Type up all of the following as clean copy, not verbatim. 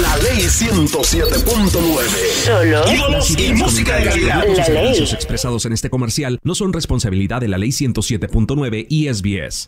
La Ley 107.9. Solo Ídolos y música de calidad. La Ley. Los expresados en este comercial no son responsabilidad de la Ley 107.9 y SBS.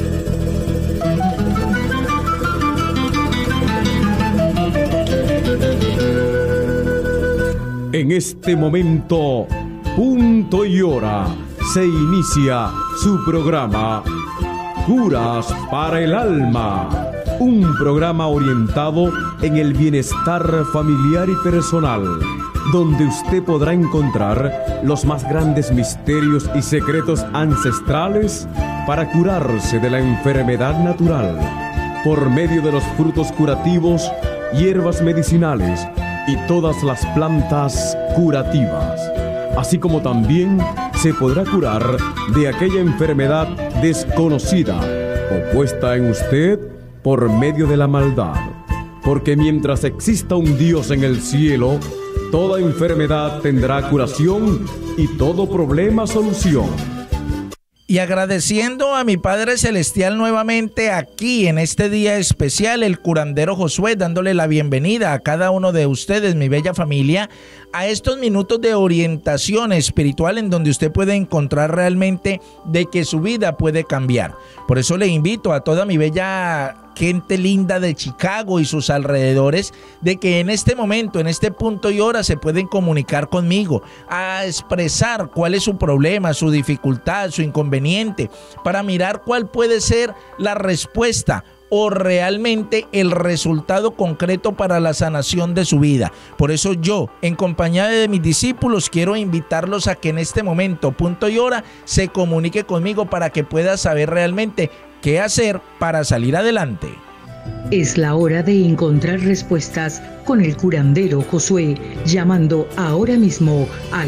En este momento, punto y hora, se inicia su programa Curas para el Alma, un programa orientado en el bienestar familiar y personal, donde usted podrá encontrar los más grandes misterios y secretos ancestrales para curarse de la enfermedad natural, por medio de los frutos curativos, hierbas medicinales y todas las plantas curativas, así como también se podrá curar de aquella enfermedad desconocida o puesta en usted por medio de la maldad, porque mientras exista un Dios en el cielo, toda enfermedad tendrá curación y todo problema solución. Y agradeciendo a mi Padre Celestial nuevamente aquí en este día especial, el curandero Josué, dándole la bienvenida a cada uno de ustedes, mi bella familia, a estos minutos de orientación espiritual en donde usted puede encontrar realmente de que su vida puede cambiar. Por eso le invito a toda mi bella gente linda de Chicago y sus alrededores, de que en este momento, en este punto y hora, se pueden comunicar conmigo, a expresar cuál es su problema, su dificultad, su inconveniente, para mirar cuál puede ser la respuesta o realmente el resultado concreto para la sanación de su vida. Por eso yo, en compañía de mis discípulos, quiero invitarlos a que en este momento, punto y hora, se comunique conmigo para que pueda saber realmente qué hacer para salir adelante. Es la hora de encontrar respuestas con el curandero Josué, llamando ahora mismo al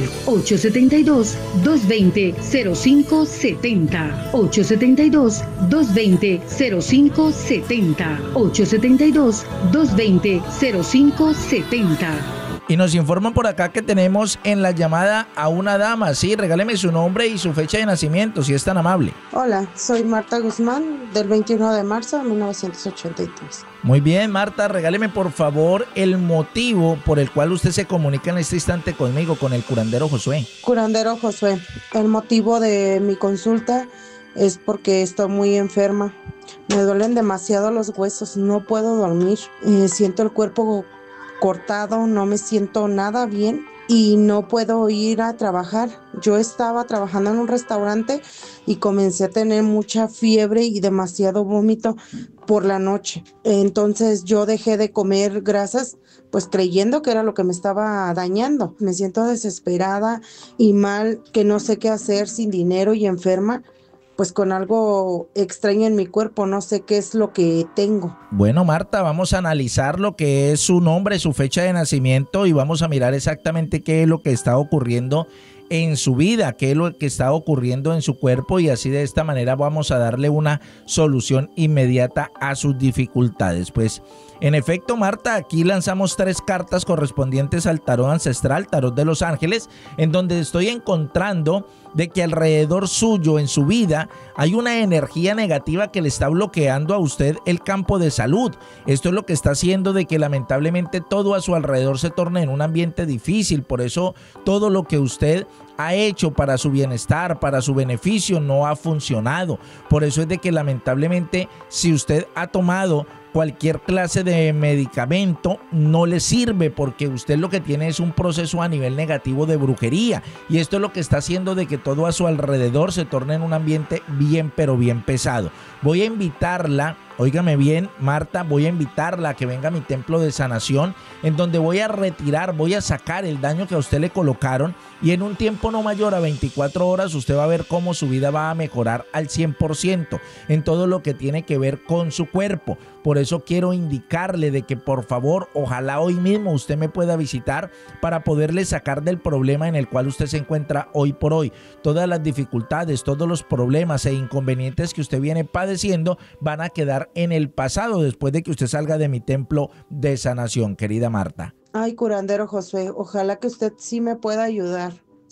872-220-0570, 872-220-0570, 872-220-0570. Y nos informan por acá que tenemos en la llamada a una dama. Sí, regáleme su nombre y su fecha de nacimiento, si es tan amable. Hola, soy Marta Guzmán, del 21 de marzo de 1983. Muy bien, Marta, regáleme por favor el motivo por el cual usted se comunica en este instante conmigo, con el curandero Josué. Curandero Josué, el motivo de mi consulta es porque estoy muy enferma. Me duelen demasiado los huesos, no puedo dormir, siento el cuerpo cortado, no me siento nada bien y no puedo ir a trabajar. Yo estaba trabajando en un restaurante y comencé a tener mucha fiebre y demasiado vómito por la noche. Entonces yo dejé de comer grasas, pues creyendo que era lo que me estaba dañando. Me siento desesperada y mal, que no sé qué hacer, sin dinero y enferma, pues con algo extraño en mi cuerpo, no sé qué es lo que tengo. Bueno, Marta, vamos a analizar lo que es su nombre, su fecha de nacimiento y vamos a mirar exactamente qué es lo que está ocurriendo en su vida, qué es lo que está ocurriendo en su cuerpo, y así de esta manera vamos a darle una solución inmediata a sus dificultades. Pues en efecto, Marta, aquí lanzamos 3 cartas correspondientes al tarot ancestral, tarot de los ángeles, en donde estoy encontrando de que alrededor suyo en su vida hay una energía negativa que le está bloqueando a usted el campo de salud. Esto es lo que está haciendo de que lamentablemente todo a su alrededor se torne en un ambiente difícil. Por eso todo lo que usted ha hecho para su bienestar, para su beneficio, no ha funcionado. Por eso es de que lamentablemente, si usted ha tomado cualquier clase de medicamento, no le sirve, porque usted lo que tiene es un proceso a nivel negativo de brujería, y esto es lo que está haciendo de que todo a su alrededor se torne en un ambiente bien, pero bien pesado. Voy a invitarla, óigame bien, Marta, voy a invitarla a que venga a mi templo de sanación, en donde voy a retirar, voy a sacar el daño que a usted le colocaron, y en un tiempo no mayor a 24 horas usted va a ver cómo su vida va a mejorar al 100% en todo lo que tiene que ver con su cuerpo. Por eso quiero indicarle de que por favor, ojalá hoy mismo usted me pueda visitar para poderle sacar del problema en el cual usted se encuentra hoy por hoy. Todas las dificultades, todos los problemas e inconvenientes que usted viene padeciendo van a quedar en el pasado después de que usted salga de mi templo de sanación, querida Marta. Ay, curandero Josué, ojalá que usted sí me pueda ayudar.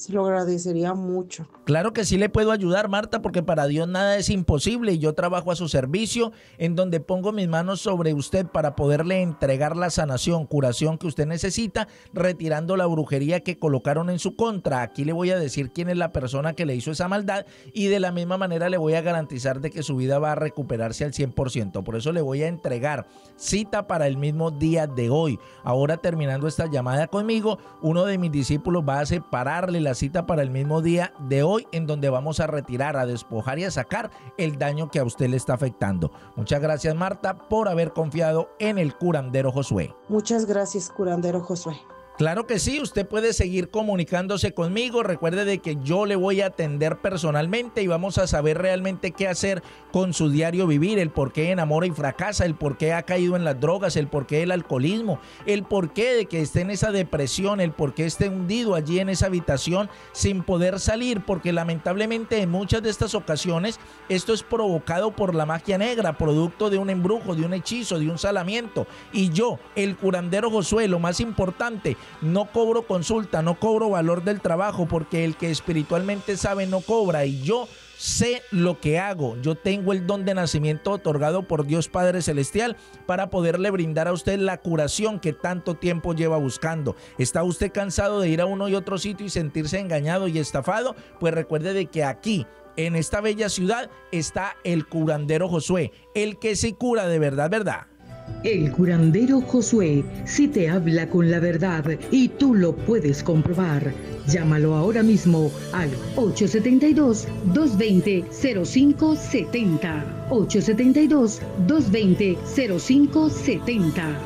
Se lo agradecería mucho. Claro que sí le puedo ayudar, Marta, porque para Dios nada es imposible y yo trabajo a su servicio, en donde pongo mis manos sobre usted para poderle entregar la sanación, curación que usted necesita, retirando la brujería que colocaron en su contra. Aquí le voy a decir quién es la persona que le hizo esa maldad y de la misma manera le voy a garantizar de que su vida va a recuperarse al 100%. Por eso le voy a entregar cita para el mismo día de hoy. Ahora, terminando esta llamada conmigo, uno de mis discípulos va a separarle la cita para el mismo día de hoy, en donde vamos a retirar, a despojar y a sacar el daño que a usted le está afectando. Muchas gracias, Marta, por haber confiado en el curandero Josué. Muchas gracias, curandero Josué. Claro que sí, usted puede seguir comunicándose conmigo. Recuerde de que yo le voy a atender personalmente y vamos a saber realmente qué hacer con su diario vivir, el por qué enamora y fracasa, el por qué ha caído en las drogas, el por qué del alcoholismo, el por qué de que esté en esa depresión, el por qué esté hundido allí en esa habitación sin poder salir, porque lamentablemente en muchas de estas ocasiones esto es provocado por la magia negra, producto de un embrujo, de un hechizo, de un salamiento. Y yo, el curandero Josué, lo más importante, no cobro consulta, no cobro valor del trabajo, porque el que espiritualmente sabe no cobra y yo sé lo que hago. Yo tengo el don de nacimiento otorgado por Dios Padre Celestial para poderle brindar a usted la curación que tanto tiempo lleva buscando. ¿Está usted cansado de ir a uno y otro sitio y sentirse engañado y estafado? Pues recuerde de que aquí, en esta bella ciudad, está el curandero Josué, el que se cura de verdad, ¿verdad? El curandero Josué sí te habla con la verdad y tú lo puedes comprobar. Llámalo ahora mismo al 872-220-0570. 872-220-0570.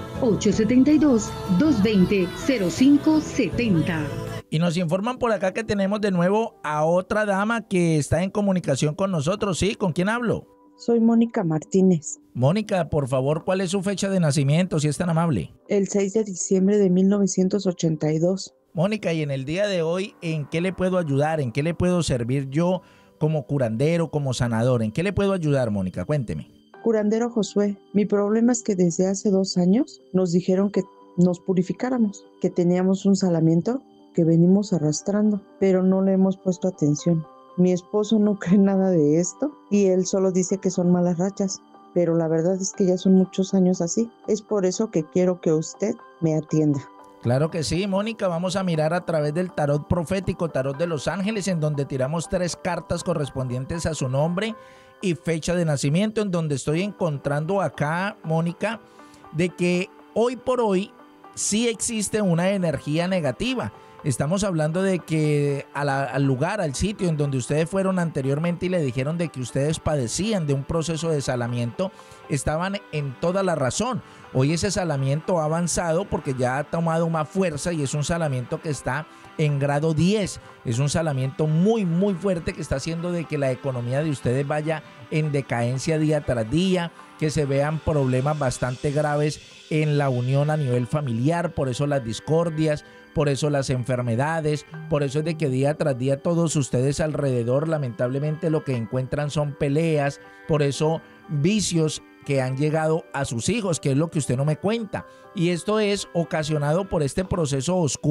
872-220-0570. Y nos informan por acá que tenemos de nuevo a otra dama que está en comunicación con nosotros. ¿Sí? ¿Con quién hablo? Soy Mónica Martínez. Mónica, por favor, ¿cuál es su fecha de nacimiento, si es tan amable? El 6 de diciembre de 1982. Mónica, y en el día de hoy, ¿en qué le puedo ayudar? ¿En qué le puedo servir yo como curandero, como sanador? ¿En qué le puedo ayudar, Mónica? Cuénteme. Curandero Josué, mi problema es que desde hace 2 años nos dijeron que nos purificáramos, que teníamos un salamiento que venimos arrastrando, pero no le hemos puesto atención. Mi esposo no cree nada de esto y él solo dice que son malas rachas, pero la verdad es que ya son muchos años así. Es por eso que quiero que usted me atienda. Claro que sí, Mónica. Vamos a mirar a través del tarot profético, tarot de los ángeles, en donde tiramos 3 cartas correspondientes a su nombre y fecha de nacimiento, en donde estoy encontrando acá, Mónica, de que hoy por hoy sí existe una energía negativa. Estamos hablando de que al lugar, al sitio en donde ustedes fueron anteriormente y le dijeron de que ustedes padecían de un proceso de salamiento, estaban en toda la razón. Hoy ese salamiento ha avanzado porque ya ha tomado más fuerza y es un salamiento que está en grado 10. Es un salamiento muy, muy fuerte que está haciendo de que la economía de ustedes vaya en decadencia día tras día, que se vean problemas bastante graves en la unión a nivel familiar, por eso las discordias, por eso las enfermedades, por eso es de que día tras día todos ustedes alrededor lamentablemente lo que encuentran son peleas, por eso vicios que han llegado a sus hijos, que es lo que usted no me cuenta. Y esto es ocasionado por este proceso oscuro